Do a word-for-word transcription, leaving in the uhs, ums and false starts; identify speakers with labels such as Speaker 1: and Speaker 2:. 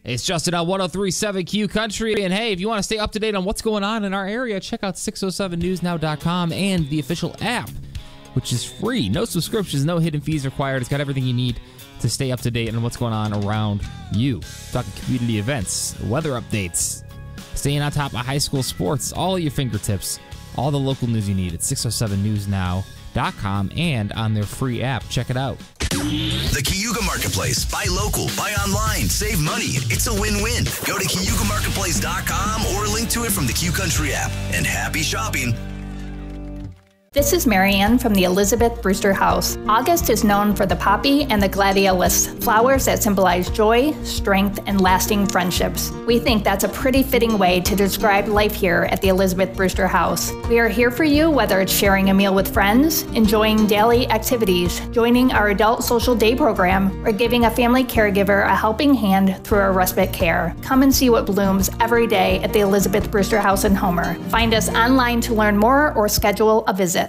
Speaker 1: It's Justin on one oh three point seven Q Country. And hey, if you want to stay up to date on what's going on in our area, check out six oh seven news now dot com and the official app, which is free. No subscriptions, no hidden fees required. It's got everything you need to stay up to date on what's going on around you. Talking community events, weather updates, staying on top of high school sports, all at your fingertips. All the local news you need at six oh seven news now dot com and on their free app. Check it out.
Speaker 2: The Cayuga Marketplace. Buy local, buy online, save money. It's a win-win. Go to cayuga marketplace dot com or link to it from the Q Country app. And happy shopping.
Speaker 3: This is Marianne from the Elizabeth Brewster House. August is known for the poppy and the gladiolus, flowers that symbolize joy, strength, and lasting friendships. We think that's a pretty fitting way to describe life here at the Elizabeth Brewster House. We are here for you, whether it's sharing a meal with friends, enjoying daily activities, joining our adult social day program, or giving a family caregiver a helping hand through our respite care. Come and see what blooms every day at the Elizabeth Brewster House in Homer. Find us online to learn more or schedule a visit.